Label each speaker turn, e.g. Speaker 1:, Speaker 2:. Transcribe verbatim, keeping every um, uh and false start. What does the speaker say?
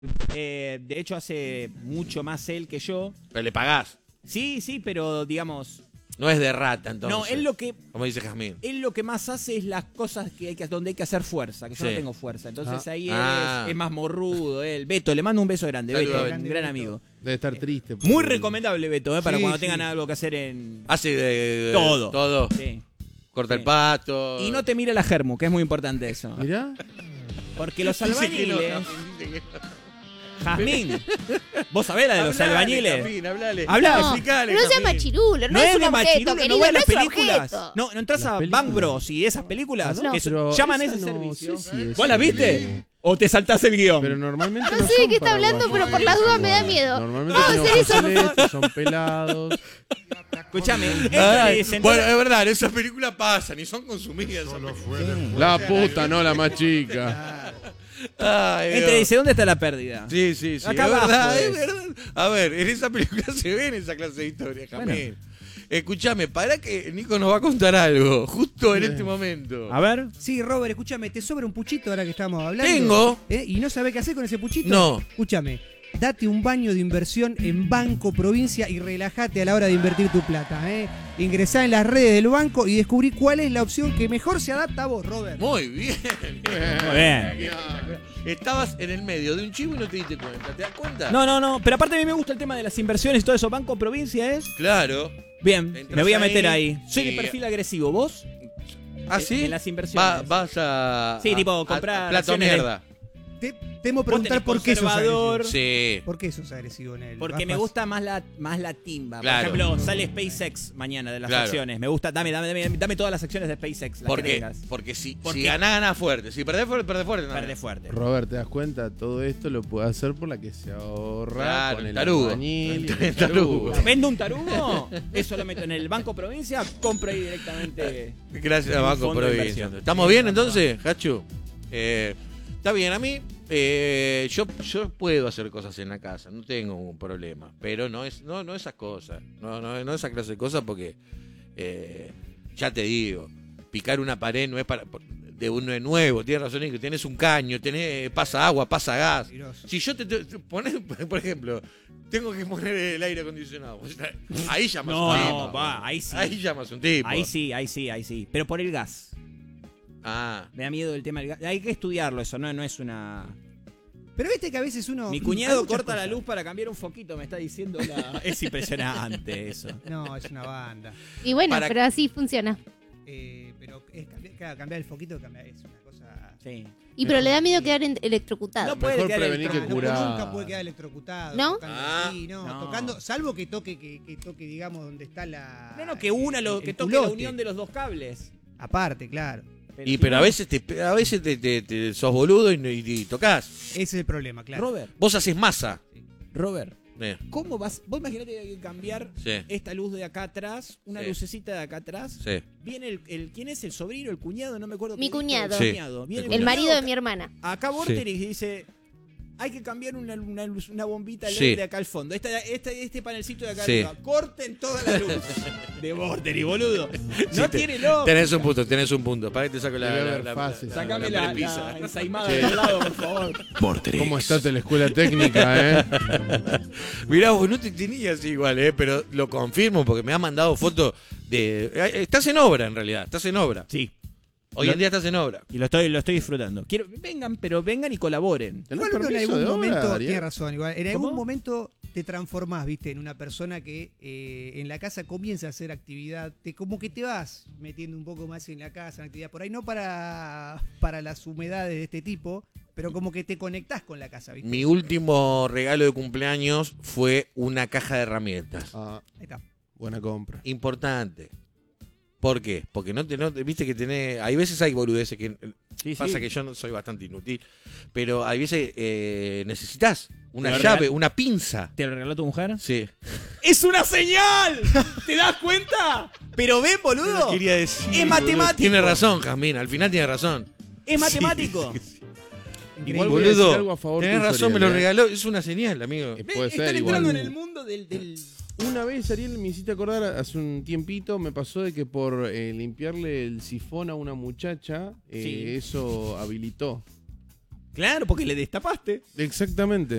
Speaker 1: Eh, de hecho, hace mucho más él que yo.
Speaker 2: Pero le pagás.
Speaker 1: Sí, sí, pero digamos...
Speaker 2: No es de rata, entonces.
Speaker 1: No, él lo que...
Speaker 2: Como dice Jazmín.
Speaker 1: Él lo que más hace es las cosas que hay que, donde hay que hacer fuerza, que yo
Speaker 2: Sí.
Speaker 1: no tengo fuerza. Entonces
Speaker 3: Ah.
Speaker 1: ahí él
Speaker 2: Ah.
Speaker 1: es, es más morrudo. Él. Beto, le mando un beso grande.
Speaker 2: Saludos,
Speaker 1: Beto,
Speaker 2: Beto.
Speaker 1: un gran amigo.
Speaker 3: Debe estar triste.
Speaker 1: Muy
Speaker 3: porque-
Speaker 1: recomendable, Beto, eh, para
Speaker 3: Sí,
Speaker 1: cuando
Speaker 3: sí.
Speaker 1: tengan algo que hacer en...
Speaker 2: Hace de,
Speaker 1: Todo.
Speaker 2: Todo.
Speaker 1: Sí.
Speaker 2: Corta
Speaker 1: Sí.
Speaker 2: el pato.
Speaker 1: Y no te mire la germu, que es muy importante eso.
Speaker 3: Mirá.
Speaker 1: Porque los
Speaker 2: Dice que no,
Speaker 1: albañiles...
Speaker 2: Jazmín, dice que no.
Speaker 1: Jazmín, ¿vos sabés la de los
Speaker 2: Hablale,
Speaker 1: albañiles?
Speaker 2: Jazmín, hablale.
Speaker 1: Habla,
Speaker 4: No,
Speaker 2: explicale,
Speaker 4: no sea
Speaker 2: Jazmín.
Speaker 4: machirulo, no,
Speaker 1: No
Speaker 4: es
Speaker 1: es
Speaker 4: un
Speaker 1: de
Speaker 4: objeto,
Speaker 1: machirulo,
Speaker 4: querido,
Speaker 1: no ves
Speaker 4: no
Speaker 1: las
Speaker 4: es un
Speaker 1: películas.
Speaker 4: objeto.
Speaker 1: No, no entras
Speaker 3: Las
Speaker 1: a
Speaker 3: películas.
Speaker 1: Bang Bros y esas películas
Speaker 3: No,
Speaker 1: que
Speaker 3: pero
Speaker 1: llaman a
Speaker 3: esa
Speaker 1: ese
Speaker 3: no
Speaker 1: servicio.
Speaker 3: sé si es-
Speaker 1: ¿Vos la viste? ¿O te saltás el guión?
Speaker 3: Pero normalmente
Speaker 4: No
Speaker 3: no
Speaker 4: sé de
Speaker 3: son
Speaker 4: qué está hablando,
Speaker 3: paraguayos.
Speaker 4: pero por las dudas me da miedo.
Speaker 3: Normalmente
Speaker 4: No,
Speaker 3: tienen
Speaker 4: en serio,
Speaker 3: ojos
Speaker 4: son-
Speaker 3: celestes, son pelados.
Speaker 1: Escuchame,
Speaker 2: Ay,
Speaker 1: entra y dicen,
Speaker 2: bueno, es verdad, esas películas pasan y son consumidas. esas películas.
Speaker 3: La puta, no la más chica.
Speaker 2: Ay,
Speaker 1: entra y
Speaker 2: Dios.
Speaker 1: dice, ¿dónde está la pérdida?
Speaker 2: Sí, sí, sí.
Speaker 1: Acá
Speaker 2: es
Speaker 1: abajo
Speaker 2: verdad,
Speaker 1: es.
Speaker 2: es verdad. A ver, en esa película se ven esa clase de historias, Jazmín.
Speaker 1: Bueno.
Speaker 2: Escuchame, para que Nico nos va a contar algo, justo en este momento.
Speaker 1: A ver.
Speaker 5: Sí, Robert, escúchame, te sobra un puchito ahora que estamos hablando.
Speaker 2: Tengo.
Speaker 5: ¿Eh? ¿Y no sabés qué hacer con ese puchito?
Speaker 2: No.
Speaker 5: Escúchame, date un baño de inversión en Banco Provincia y relájate a la hora de invertir tu plata. ¿eh? Ingresá en las redes del banco y descubrí cuál es la opción que mejor se adapta a vos, Robert.
Speaker 2: Muy bien.
Speaker 1: Muy bien.
Speaker 2: Estabas en el medio de un chivo y no te diste cuenta. ¿Te das cuenta?
Speaker 1: No, no, no. Pero aparte a mí me gusta el tema de las inversiones y todo eso. Banco Provincia es...
Speaker 2: Claro.
Speaker 1: Bien,
Speaker 2: Entras
Speaker 1: me voy a meter
Speaker 2: ahí
Speaker 1: ahí. Soy de
Speaker 2: y-
Speaker 1: perfil agresivo. ¿Vos?
Speaker 2: ¿Ah,
Speaker 1: En-
Speaker 2: sí?
Speaker 1: en las inversiones.
Speaker 2: Va- vas a...
Speaker 1: Sí,
Speaker 2: a-
Speaker 1: tipo,
Speaker 2: a-
Speaker 1: comprar
Speaker 2: a plato
Speaker 1: acciones de-
Speaker 2: mierda.
Speaker 5: Te temo
Speaker 1: Vos
Speaker 5: preguntar
Speaker 1: tenés
Speaker 5: por qué sos
Speaker 1: conservador.
Speaker 5: agresivo.
Speaker 2: Sí.
Speaker 5: ¿Por qué sos agresivo en él?
Speaker 1: Porque me gusta más la, más la timba.
Speaker 2: Claro.
Speaker 1: Por ejemplo, sale SpaceX mañana de las
Speaker 2: Claro.
Speaker 1: acciones. Me gusta, dame, dame, dame, dame todas las acciones de SpaceX. Las que
Speaker 2: Porque,
Speaker 1: tengas.
Speaker 2: porque si,
Speaker 1: Porque-
Speaker 2: si ganás, ganás fuerte. Si perdés fuerte, perdés fuerte. también.
Speaker 1: Verde fuerte.
Speaker 3: Robert, ¿te das cuenta? Todo esto lo puede hacer por la que se ahorra
Speaker 2: Claro,
Speaker 3: con
Speaker 2: el
Speaker 3: el
Speaker 2: tarugo.
Speaker 3: albañil y
Speaker 2: El
Speaker 3: el
Speaker 2: tarugo.
Speaker 3: tarugo.
Speaker 1: ¿Vendo un tarugo? Eso lo meto en el Banco Provincia, compro ahí directamente.
Speaker 2: Gracias a
Speaker 1: Un
Speaker 2: Banco
Speaker 1: fondo de
Speaker 2: Provincia.
Speaker 1: inversión.
Speaker 2: ¿Estamos bien entonces, Hachu? Eh, está bien, a mí eh, yo, yo puedo hacer cosas en la casa, no tengo un problema, pero no es no no esas cosas, no no, no esa clase de cosas porque eh, ya te digo, picar una pared no es para de uno de nuevo, tienes razón, que tienes un caño, tenés, pasa agua, pasa gas.
Speaker 5: Mentiroso.
Speaker 2: Si yo te, te- te pones, por ejemplo, tengo que poner el aire acondicionado, ahí llamas
Speaker 1: No,
Speaker 2: un
Speaker 1: no,
Speaker 2: tipo.
Speaker 1: va, ahí sí.
Speaker 2: Ahí llamas un tipo.
Speaker 1: Ahí sí, ahí sí, ahí sí. Pero por el gas.
Speaker 2: Ah.
Speaker 1: Me da miedo el tema del gas. Hay que estudiarlo eso, no, no es una...
Speaker 5: Pero viste que a veces uno...
Speaker 1: Mi
Speaker 5: hay
Speaker 1: cuñado
Speaker 5: muchas
Speaker 1: corta la
Speaker 5: cosas.
Speaker 1: luz para cambiar un foquito, me está diciendo la... Es impresionante eso.
Speaker 5: No, es una banda.
Speaker 4: Y bueno,
Speaker 2: Para-
Speaker 4: pero así funciona.
Speaker 5: Eh, pero es cambiar, claro, cambiar el foquito cambiar, es una cosa...
Speaker 1: Sí.
Speaker 4: Y pero le da miedo quedar en- electrocutado.
Speaker 1: No puede
Speaker 3: Mejor
Speaker 1: quedar
Speaker 3: prevenir que
Speaker 1: electrocutado.
Speaker 5: Ah, no,
Speaker 3: curar.
Speaker 5: nunca puede quedar electrocutado.
Speaker 4: ¿No?
Speaker 5: Tocando,
Speaker 2: Ah.
Speaker 5: sí, no,
Speaker 1: No.
Speaker 5: tocando, salvo que toque, que, que toque, digamos, donde está la...
Speaker 1: No, no, que una lo,
Speaker 5: el
Speaker 1: que toque la
Speaker 5: culote.
Speaker 1: unión de los dos cables.
Speaker 5: Aparte, claro.
Speaker 2: Y
Speaker 1: si
Speaker 2: pero a
Speaker 1: no-
Speaker 2: veces te, a veces te, te- te sos boludo y, y, y tocas.
Speaker 5: Ese es el problema, claro.
Speaker 1: Robert,
Speaker 2: Vos haces masa.
Speaker 1: Robert,
Speaker 2: Eh,
Speaker 1: ¿cómo vas? Vos imaginate que hay que cambiar
Speaker 2: Sí,
Speaker 1: esta luz de acá atrás, una
Speaker 2: Sí.
Speaker 1: lucecita de acá atrás.
Speaker 2: sí.
Speaker 1: Viene el, el- ¿quién es el sobrino, el cuñado? No me acuerdo.
Speaker 4: Mi
Speaker 1: qué dijo.
Speaker 4: cuñado.
Speaker 2: Sí.
Speaker 1: Cuñado. Viene
Speaker 2: El
Speaker 4: El
Speaker 1: cuñado
Speaker 4: marido de
Speaker 1: acá-
Speaker 4: mi hermana.
Speaker 1: Acá Vorterix dice, hay que cambiar una, una, luz- una bombita L E D
Speaker 2: Sí.
Speaker 1: de acá al fondo. Esta, esta- este panelcito de acá
Speaker 2: Sí.
Speaker 1: arriba. Corten toda la luz de Vorterix, boludo. No
Speaker 2: Sí, te-
Speaker 1: tiene loco.
Speaker 2: Tenés un punto, tenés un punto. Para que te saco la,
Speaker 3: Debe
Speaker 2: la,
Speaker 3: haber
Speaker 2: la,
Speaker 3: fácil.
Speaker 2: la-
Speaker 1: Sacame
Speaker 2: la
Speaker 1: la,
Speaker 2: prepisa.
Speaker 1: la ensaimada
Speaker 3: Sí.
Speaker 1: de al lado, por favor.
Speaker 3: ¿Cómo está la escuela técnica, eh?
Speaker 2: Mirá, vos no te tenías igual, eh, pero lo confirmo porque me ha mandado fotos de... eh, Estás en obra, en realidad, estás en obra.
Speaker 1: Sí.
Speaker 2: Hoy en día estás en obra.
Speaker 1: Y lo estoy, lo estoy disfrutando. Quiero, vengan, pero vengan y colaboren.
Speaker 3: ¿Tenés
Speaker 5: Igual uno en
Speaker 3: permiso
Speaker 5: algún
Speaker 3: de obra,
Speaker 5: momento,
Speaker 3: Ariel?
Speaker 5: tiene razón, igual, en algún
Speaker 1: ¿Cómo?
Speaker 5: momento te transformás, viste, en una persona que eh, en la casa comienza a hacer actividad, te, como que te vas metiendo un poco más en la casa, en actividad por ahí, no para, para las humedades de este tipo, pero como que te conectás con la casa, viste.
Speaker 2: Mi último regalo de cumpleaños fue una caja de herramientas.
Speaker 3: Ah,
Speaker 5: Ahí está.
Speaker 3: buena compra.
Speaker 2: Importante. ¿Por qué? Porque no te, no te- viste que tenés, hay veces hay boludeces que
Speaker 1: Sí,
Speaker 2: pasa
Speaker 1: sí.
Speaker 2: que yo no soy bastante inútil, pero hay veces eh, necesitas una
Speaker 1: ¿Te lo
Speaker 2: llave,
Speaker 1: regal-
Speaker 2: una pinza.
Speaker 1: ¿Te lo regaló tu mujer?
Speaker 2: Sí.
Speaker 1: ¡Es una señal! ¿Te das cuenta? Pero ven, boludo.
Speaker 2: No quería decir,
Speaker 1: Es
Speaker 2: boludo.
Speaker 1: matemático.
Speaker 2: Tiene razón, Jazmín, al final tiene razón.
Speaker 1: Es matemático.
Speaker 3: Igual voy a decir
Speaker 2: Boludo,
Speaker 3: algo a favor
Speaker 2: tenés
Speaker 3: tuyo,
Speaker 2: razón, me
Speaker 3: Ariel,
Speaker 2: lo
Speaker 3: eh.
Speaker 2: regaló, es una señal, amigo.
Speaker 3: Eh,
Speaker 1: Ven,
Speaker 3: Puede
Speaker 1: están
Speaker 3: ser, igual.
Speaker 1: entrando en el mundo del... del...
Speaker 3: Una vez, Ariel, me hiciste acordar, hace un tiempito, me pasó de que por eh, limpiarle el sifón a una muchacha, eh,
Speaker 1: Sí.
Speaker 3: eso habilitó.
Speaker 1: Claro, porque le destapaste.
Speaker 3: Exactamente.